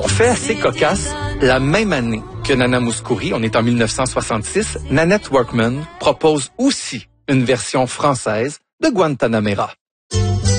Fait assez cocasse, la même année que Nana Mouskouri, on est en 1966, Nanette Workman propose aussi une version française de Guantanamera.